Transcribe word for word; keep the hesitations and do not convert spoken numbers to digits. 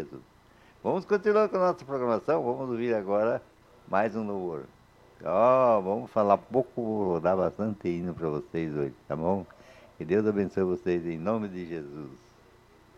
Jesus. Vamos continuar com a nossa programação. Vamos ouvir agora mais um louvor. Ó, vamos falar pouco, vou dar bastante hino para vocês hoje, tá bom? Que Deus abençoe vocês em nome de Jesus.